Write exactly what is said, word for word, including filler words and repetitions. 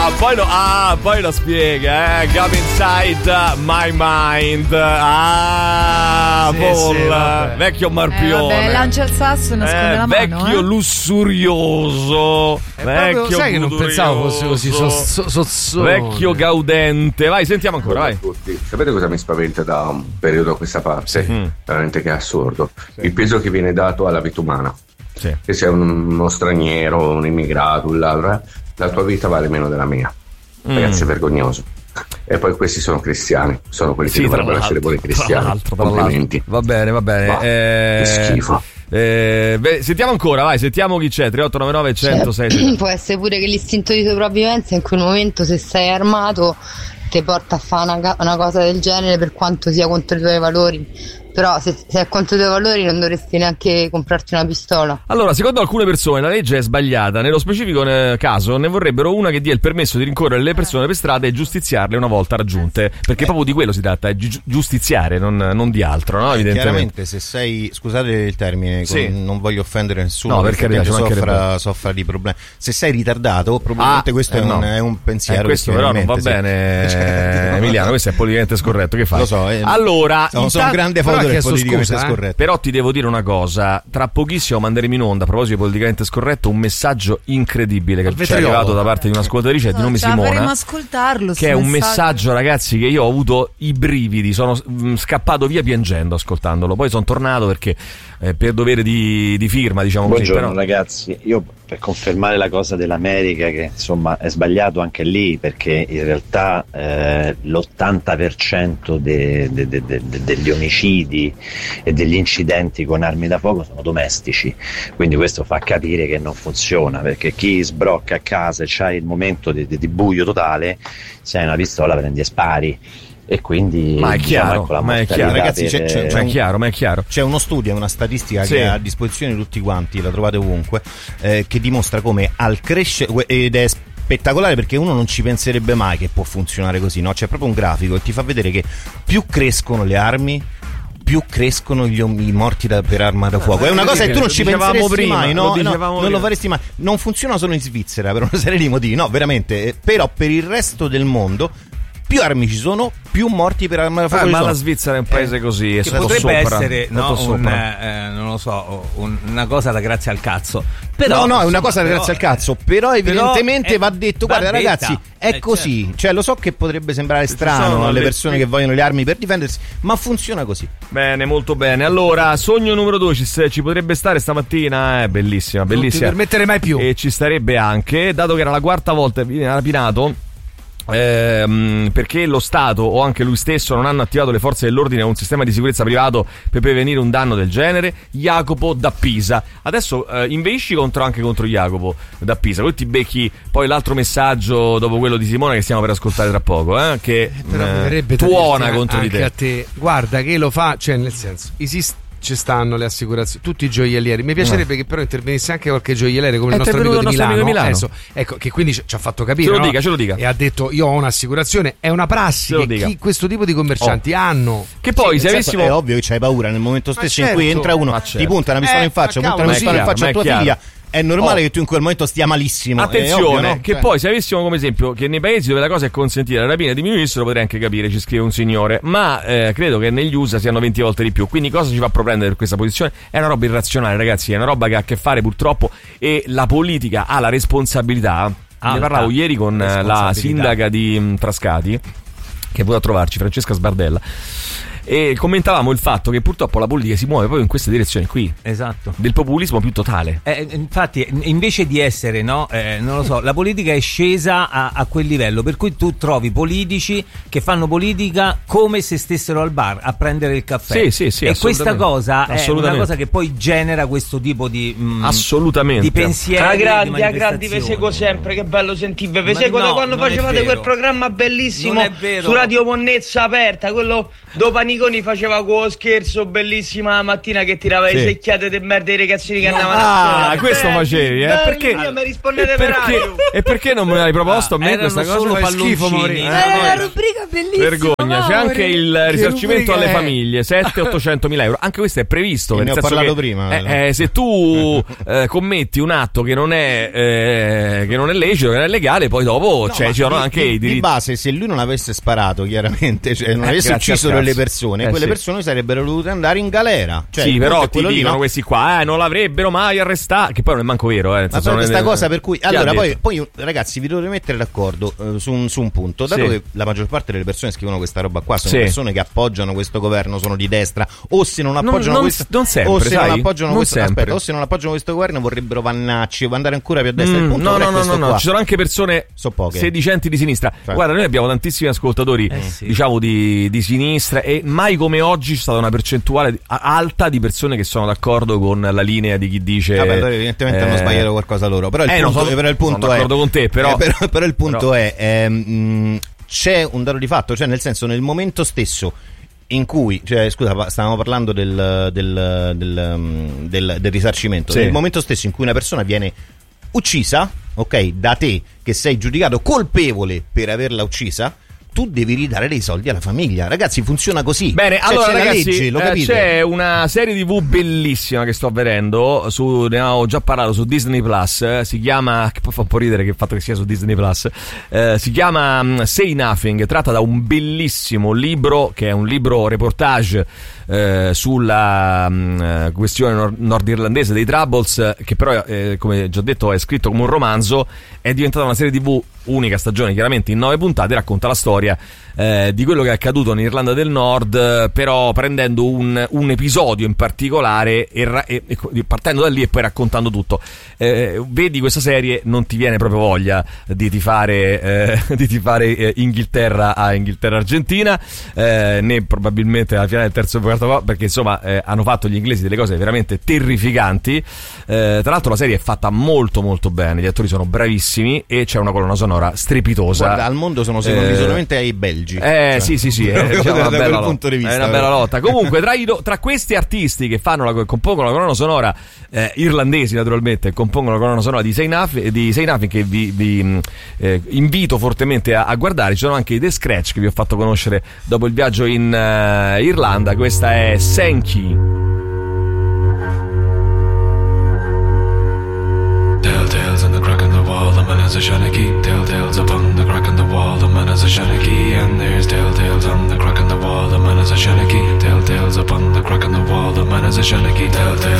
Ah, poi lo, ah, poi lo spiega, eh. Come inside my mind. Ah, sì, Paul, sì, vecchio marpione. Eh, vabbè, lancia il sasso e nasconde eh, la vecchio mano. Eh. lussurioso. È vecchio proprio, sai che non pensavo fosse così so, so, so, so, vecchio gaudente. Vai, sentiamo ancora, vai. Tutti. Sapete cosa mi spaventa da un periodo a questa parte? Mm. Veramente che è assurdo. Sì. Il peso che viene dato alla vita umana. Sì. Che sia uno straniero, un immigrato, un ladro, la tua vita vale meno della mia. Mm. Ragazzi, è vergognoso. E poi questi sono cristiani, sono quelli sì, che dovrebbero essere buoni cristiani. Tra tra complimenti. Va bene, va bene. Va, eh, che schifo. Eh, beh, sentiamo ancora, vai, sentiamo chi c'è. tre otto nove nove uno zero sei. Cioè, può essere pure che l'istinto di sopravvivenza in quel momento, se sei armato, ti porta a fare una, una cosa del genere, per quanto sia contro i tuoi valori. Però se, se è contro i tuoi valori non dovresti neanche comprarti una pistola. Allora, secondo alcune persone la legge è sbagliata. Nello specifico eh, caso ne vorrebbero una che dia il permesso di rincorrere le persone per strada e giustiziarle una volta raggiunte. Perché eh. proprio di quello si tratta, è gi- giustiziare, non, non di altro, no? Evidentemente. Chiaramente se sei, scusate il termine, sì. con, non voglio offendere nessuno, no, perché, perché soffra, soffra di problemi. Se sei ritardato, probabilmente ah, questo eh, è, un, no. è un pensiero. Eh, questo però non va sì. bene, eh, Emiliano, questo è politicamente scorretto. Che fai? Lo so, eh, allora, sono, sono un grande fautore del politicamente scorretto. Però ti devo dire una cosa, tra pochissimo manderemo in onda, a proposito di politicamente scorretto, un messaggio incredibile che ci è arrivato da parte di un'ascoltatrice di nome Simona, ascoltarlo, che è un messaggio. messaggio, ragazzi, che io ho avuto i brividi, sono scappato via piangendo ascoltandolo, poi sono tornato perché eh, per dovere di, di firma, diciamo così. Buongiorno però... ragazzi, io per confermare la cosa dell'America, che insomma è sbagliato anche lì, perché in realtà eh, l'ottanta per cento de, de, de, de, de, degli omicidi e degli incidenti con armi da fuoco sono domestici, quindi questo fa capire che non funziona, perché chi sbrocca a casa e c'hai il momento di, di, di buio totale, se hai una pistola prendi e spari. E quindi ma è chiaro, diciamo, ma è chiaro. Ragazzi, c'è, c'è, c'è, ma è chiaro, ma è chiaro. C'è uno studio, una statistica sì. che è a disposizione di tutti quanti, la trovate ovunque, eh, che dimostra come al crescere, ed è spettacolare perché uno non ci penserebbe mai che può funzionare così, no? C'è proprio un grafico che ti fa vedere che più crescono le armi, più crescono gli i morti da, per arma da fuoco. È una cosa che tu non ci penseresti prima, mai, no? no non prima. Lo faresti mai. Non funziona solo in Svizzera per una serie di motivi, no, veramente. Però per il resto del mondo più armi ci sono, più morti per arma da fuoco. Eh, ma sono. La Svizzera è un paese eh, così. È potrebbe sopra, essere no, un, eh, non lo so, un, una cosa da grazie al cazzo. Però, no, no, è una insomma, cosa da però, grazie al cazzo. Però evidentemente però va detto, va guarda detta. Ragazzi, è eh, così. Certo. Cioè lo so che potrebbe sembrare strano alle le... persone che vogliono le armi per difendersi, ma funziona così. Bene, molto bene. Allora, sogno numero due ci, ci potrebbe stare stamattina. È bellissima, bellissima. Non ti permettere mai più. E ci starebbe anche, dato che era la quarta volta che viene rapinato. Ehm, perché lo Stato o anche lui stesso non hanno attivato le forze dell'ordine o un sistema di sicurezza privato per prevenire un danno del genere. Jacopo da Pisa. Adesso eh, inveisci contro, anche contro Jacopo da Pisa, poi ti becchi poi l'altro messaggio dopo quello di Simona che stiamo per ascoltare tra poco, eh, che eh, tuona contro di te. A te. Guarda che lo fa, cioè nel senso esiste, ci stanno le assicurazioni, tutti i gioiellieri. Mi piacerebbe no. che però intervenisse anche qualche gioielliere come è il nostro amico di Milano, amico Milano. Ecco, ecco, che quindi ci ha fatto capire, ce lo no? dica, ce lo dica. E ha detto io ho un'assicurazione. È una prassi che chi, questo tipo di commercianti oh. hanno. Che poi sì, se avessimo è ovvio che c'hai paura nel momento stesso certo. in cui entra uno, certo. ti punta una pistola eh, in faccia, punta cavolo, una pistola in faccia a tua chiaro. figlia. È normale oh. che tu in quel momento stia malissimo. Attenzione, ovvio, no? che cioè. poi se avessimo come esempio che nei paesi dove la cosa è consentita, la rapina diminuissero, potrei anche capire, ci scrive un signore, ma eh, credo che negli U S A siano venti volte di più. Quindi cosa ci fa propendere per questa posizione? È una roba irrazionale, ragazzi, è una roba che ha a che fare purtroppo, e la politica ha la responsabilità. Ah, ne parlavo ah, ieri con la sindaca di mh, Frascati, che è venuta a trovarci, Francesca Sbardella, e commentavamo il fatto che purtroppo la politica si muove proprio in questa direzione qui, esatto, del populismo più totale. Eh, infatti, invece di essere, no, eh, non lo so, la politica è scesa a, a quel livello, per cui tu trovi politici che fanno politica come se stessero al bar a prendere il caffè. Sì, sì, sì, e questa cosa è una cosa che poi genera questo tipo di mh, assolutamente di pensieri. A grandi, a grandi vi seguo sempre, che bello sentirvi. Vi seguo no, da quando facevate quel programma bellissimo su Radio Monnezza Aperta, quello dopo Niconi faceva quello scherzo bellissima la mattina che tirava Sì. le secchiate di merda ai ragazzini che andavano a Ah, scuola. questo Belli, facevi, eh? belli, Perché? mia, mi rispondete e, per perché radio. e perché non me l'hai proposto a me erano questa cosa? solo Fai schifo, palloncini. Maurizio. Eh, È una rubrica bellissima. Vergogna, c'è Mauri. anche il Che risarcimento rubrica alle è? famiglie, sette ottocentomila euro. Anche questo è previsto. Sì, nel ne ho senso parlato che, prima. eh, eh, se tu eh, commetti un atto che non è eh, che non è lecito, che non è legale, poi dopo No, cioè, ma ci sono di- anche di, i diritti. Di base, se lui non avesse sparato, chiaramente, cioè non Eh, avesse grazie ucciso al cazzo. delle persone, Eh, quelle sì. persone sarebbero dovute andare in galera. Cioè, sì, il però punto è ti quello lì, dicono no? questi qua, eh, non l'avrebbero mai arrestato. Che poi non è manco vero, eh. nel Ma senso, per non è- questa cosa per cui chi ha allora poi, detto? poi ragazzi vi dovete mettere d'accordo eh, su, un, su un punto, dato Sì. che la maggior parte delle persone scrivono questa roba qua sono Sì. persone che appoggiano questo governo, sono di destra, o se non appoggiano non- questo non sempre, o se sai? non appoggiano Non questo sempre. aspetta, o se non appoggiano questo governo vorrebbero Vannacci o andare ancora più a destra. Mm, il punto no, non è no, no, questo no, no, qua. ci sono anche persone So poche. sedicenti di sinistra. Cioè. Guarda, noi abbiamo tantissimi ascoltatori, Eh, sì. diciamo, di, di sinistra, e mai come oggi c'è stata una percentuale di- a- alta di persone che sono d'accordo con la linea di chi dice. Vabbè, allora evidentemente eh, hanno sbagliato qualcosa loro. Però il eh, punto, no, sono- però il punto sono è. d'accordo con te, però- eh, però, però il punto però- è. ehm, c'è un dato di fatto, cioè nel senso, nel momento stesso in cui, cioè, scusa, pa- stavamo parlando del, del, del, um, del- del risarcimento. Sì. Nel momento stesso in cui una persona viene uccisa, ok, da te che sei giudicato colpevole per averla uccisa, tu devi ridare dei soldi alla famiglia. Ragazzi, funziona così. Bene, Cioè, allora c'è la ragazzi, legge, lo eh, capite? c'è una serie tivù bellissima che sto vedendo, su, ne ho già parlato, su Disney Plus, eh, si chiama, che poi fa un po' ridere che il fatto che sia su Disney Plus, eh, si chiama um, Say Nothing, tratta da un bellissimo libro, che è un libro reportage eh, sulla um, questione nor- nordirlandese dei Troubles, eh, che però, eh, come già detto, è scritto come un romanzo, è diventata una serie tivù, unica stagione chiaramente in nove puntate, racconta la storia eh, di quello che è accaduto in Irlanda del Nord, eh, però prendendo un, un episodio in particolare e, ra- e- e partendo da lì e poi raccontando tutto. Eh, vedi questa serie, non ti viene proprio voglia di tifare, eh, di tifare eh, Inghilterra a Inghilterra-Argentina, eh, né probabilmente alla finale del terzo e quarto va, perché insomma eh, hanno fatto gli inglesi delle cose veramente terrificanti. Eh, tra l'altro la serie è fatta molto molto bene, gli attori sono bravissimi e c'è una colonna sonora strepitosa. Guarda, al mondo sono secondi Eh, solamente ai belgi. Eh Cioè, sì sì sì, è, da diciamo, una quel bella lotta. punto di vista, È una bella lotta. Comunque tra, i, tra questi artisti che fanno la, compongono la colonna sonora, eh, irlandesi naturalmente, compongono la colonna sonora di Say Nothing, di Say Nothing, che vi, vi mh, eh, invito fortemente a, a guardare. Ci sono anche i The Scratch, che vi ho fatto conoscere dopo il viaggio in uh, Irlanda. Questa è Sankey. Telltales in the crack in the wall, the man is a shaniki. Telltales upon the crack in the wall, the man is a shaniki. And there's telltales on the crack in the wall, the man is a shaniki. Telltales upon the crack in the wall, the man is a shaniki. Telltales.